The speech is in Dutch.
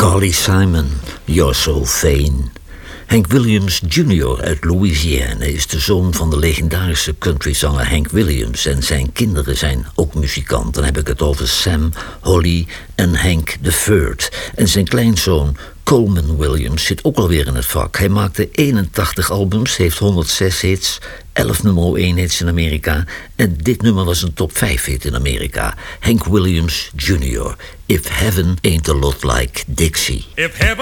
Carly Simon, You're So Vain. Hank Williams Jr. uit Louisiana is de zoon van de legendarische countryzanger Hank Williams. En zijn kinderen zijn ook muzikanten. Dan heb ik het over Sam, Holly en Hank III. En zijn kleinzoon Coleman Williams zit ook alweer in het vak. Hij maakte 81 albums, heeft 106 hits, 11 nummer 1 hits in Amerika. En dit nummer was een top 5 hit in Amerika. Hank Williams Jr. If Heaven Ain't a Lot Like Dixie. If heaven